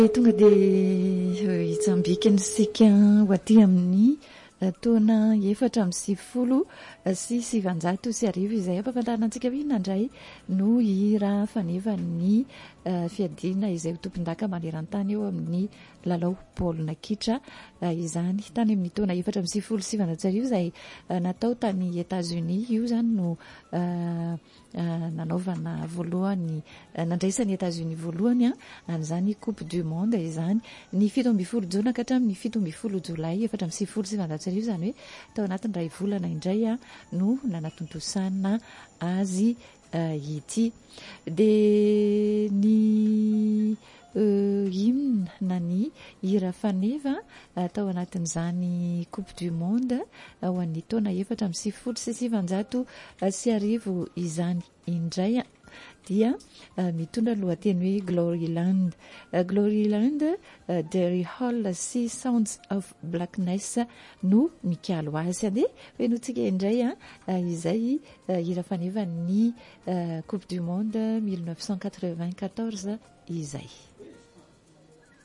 tonga dia hitsambikany sika ho aty amin'ny taona 480 sy 900 izay ampafantarina antsika hoe nandray no hira fanevany fiadiana izay ho tompon-daka maneran-tany eo amin'ny lalao baolina kitra izany tany amin'ny taona 480 sy 900 izay natao tany Etats-Unis. Io zany no nanaovana voalohany nandraisan'ny Etats-Unis voalohany an'izany coupe du monde izany ny 17 jona ka hatramin'ny 17 jolay 480 sy 900 zany hoe tao anatin'ny ray volana indray no nanatontosana azy ity. De ny hymne na ny hira faneva tao anatin'izany coupe du monde ho an'ny taona 480 sy 900 sy 1000 izany indray dia mitondra lohateny hoe Gloryland. Gloryland Derry Hall sy Sounds of Blackness no mikalo azy ade hoe notsika indray izay hira faneva ny coupe du monde 1994 izay.